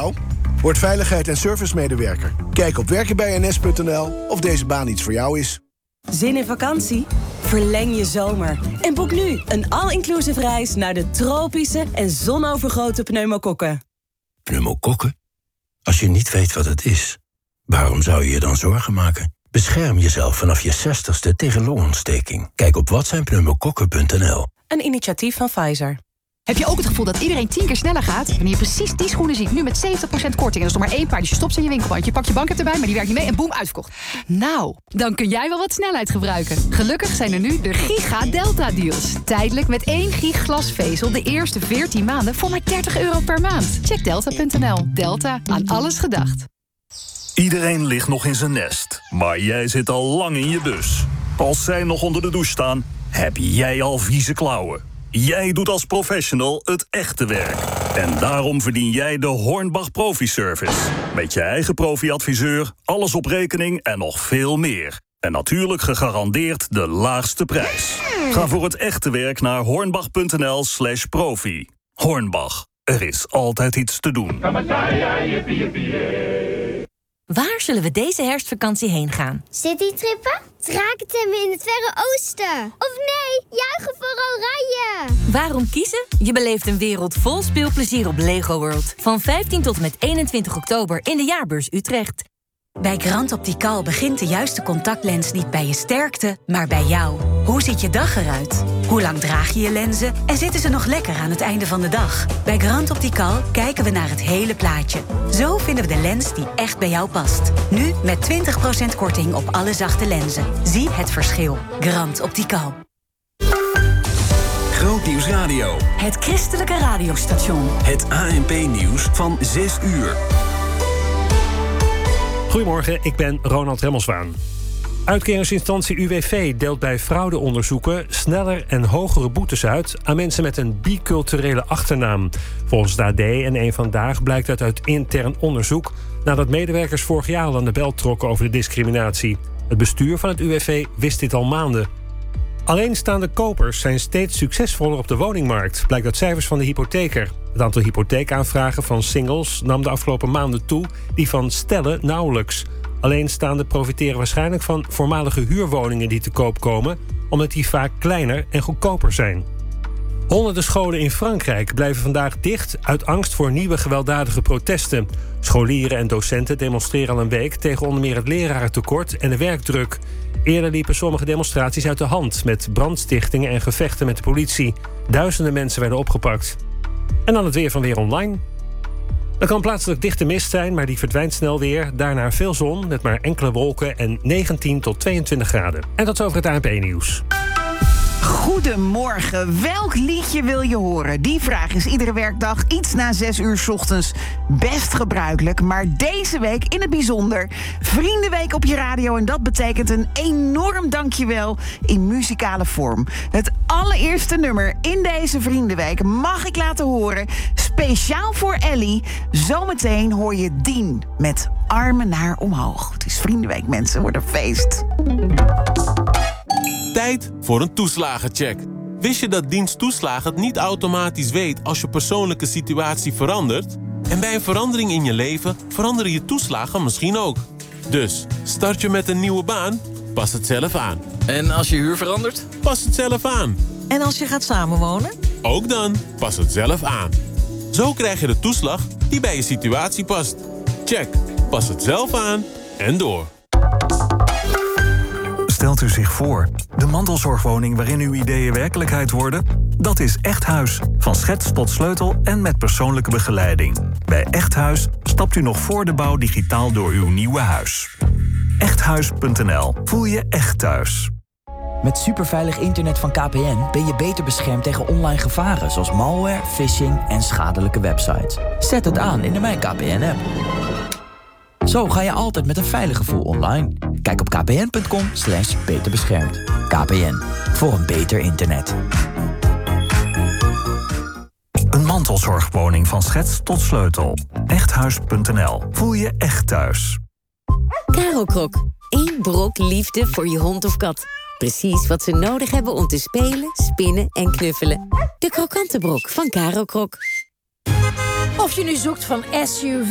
jou? Word veiligheid- en servicemedewerker. Kijk op werkenbijns.nl of deze baan iets voor jou is. Zin in vakantie? Verleng je zomer en boek nu een all-inclusive reis naar de tropische en zonovergoten pneumokokken. Pneumokokken? Als je niet weet wat het is, waarom zou je je dan zorgen maken? Bescherm jezelf vanaf je 60ste tegen longontsteking. Kijk op watzijnpneumokokken.nl. Een initiatief van Pfizer. Heb je ook het gevoel dat iedereen 10 keer sneller gaat? Wanneer je precies die schoenen ziet, nu met 70% korting... en er is nog maar 1 paar, dus je stopt ze in je winkelbandje... je pakt je bank erbij, maar die werkt niet mee en boem, uitverkocht. Nou, dan kun jij wel wat snelheid gebruiken. Gelukkig zijn er nu de Giga Delta-deals. Tijdelijk met 1 gig glasvezel de eerste 14 maanden... voor maar €30 per maand. Check delta.nl. Delta, aan alles gedacht. Iedereen ligt nog in zijn nest, maar jij zit al lang in je bus. Als zij nog onder de douche staan, heb jij al vieze klauwen. Jij doet als professional het echte werk. En daarom verdien jij de Hornbach Profi Service. Met je eigen profi-adviseur, alles op rekening en nog veel meer. En natuurlijk gegarandeerd de laagste prijs. Ga voor het echte werk naar hornbach.nl/profi. Hornbach, er is altijd iets te doen. Waar zullen we deze herfstvakantie heen gaan? Citytrippen? Drakentemmen in het Verre Oosten? Of nee, juichen voor Oranje! Waarom kiezen? Je beleeft een wereld vol speelplezier op Lego World. Van 15 tot en met 21 oktober in de Jaarbeurs Utrecht. Bij Grand Optical begint de juiste contactlens niet bij je sterkte, maar bij jou. Hoe ziet je dag eruit? Hoe lang draag je je lenzen? En zitten ze nog lekker aan het einde van de dag? Bij Grand Optical kijken we naar het hele plaatje. Zo vinden we de lens die echt bij jou past. Nu met 20% korting op alle zachte lenzen. Zie het verschil. Grand Optical. Grootnieuws Radio. Het christelijke radiostation. Het ANP-nieuws van 6 uur. Goedemorgen, ik ben Ronald Remmelswaan. Uitkeringsinstantie UWV deelt bij fraudeonderzoeken sneller en hogere boetes uit aan mensen met een biculturele achternaam. Volgens het AD en Eén Vandaag blijkt dat uit intern onderzoek nadat medewerkers vorig jaar al aan de bel trokken over de discriminatie. Het bestuur van het UWV wist dit al maanden. Alleenstaande kopers zijn steeds succesvoller op de woningmarkt, blijkt uit cijfers van de hypotheker. Het aantal hypotheekaanvragen van singles nam de afgelopen maanden toe, die van stellen nauwelijks. Alleenstaanden profiteren waarschijnlijk van voormalige huurwoningen die te koop komen, omdat die vaak kleiner en goedkoper zijn. Honderden scholen in Frankrijk blijven vandaag dicht uit angst voor nieuwe gewelddadige protesten. Scholieren en docenten demonstreren al een week tegen onder meer het lerarentekort en de werkdruk. Eerder liepen sommige demonstraties uit de hand met brandstichtingen en gevechten met de politie. Duizenden mensen werden opgepakt. En dan het weer van Weer Online. Er kan plaatselijk dichte mist zijn, maar die verdwijnt snel weer. Daarna veel zon met maar enkele wolken en 19 tot 22 graden. En tot zover het ANP-nieuws. Goedemorgen, welk liedje wil je horen? Die vraag is iedere werkdag iets na 6 uur 's ochtends best gebruikelijk. Maar deze week in het bijzonder Vriendenweek op je radio. En dat betekent een enorm dankjewel in muzikale vorm. Het allereerste nummer in deze Vriendenweek mag ik laten horen. Speciaal voor Ellie. Zometeen hoor je Dien met Armen naar omhoog. Het is Vriendenweek, mensen, wordt een feest. Tijd voor een toeslagencheck. Wist je dat dienst toeslagen het niet automatisch weet als je persoonlijke situatie verandert? En bij een verandering in je leven veranderen je toeslagen misschien ook. Dus, start je met een nieuwe baan? Pas het zelf aan. En als je huur verandert? Pas het zelf aan. En als je gaat samenwonen? Ook dan, pas het zelf aan. Zo krijg je de toeslag die bij je situatie past. Check, pas het zelf aan en door. Stelt u zich voor, de mantelzorgwoning waarin uw ideeën werkelijkheid worden? Dat is Echt Huis. Van schets tot sleutel en met persoonlijke begeleiding. Bij Echt Huis stapt u nog voor de bouw digitaal door uw nieuwe huis. Echthuis.nl. Voel je echt thuis. Met superveilig internet van KPN ben je beter beschermd tegen online gevaren zoals malware, phishing en schadelijke websites. Zet het aan in de Mijn KPN-app. Zo ga je altijd met een veilig gevoel online. Kijk op kpn.com/beterbeschermd. KPN, voor een beter internet. Een mantelzorgwoning van schets tot sleutel. Echthuis.nl. Voel je echt thuis. Karelkrok. 1 brok liefde voor je hond of kat. Precies wat ze nodig hebben om te spelen, spinnen en knuffelen. De krokante brok van Karelkrok. Of je nu zoekt van SUV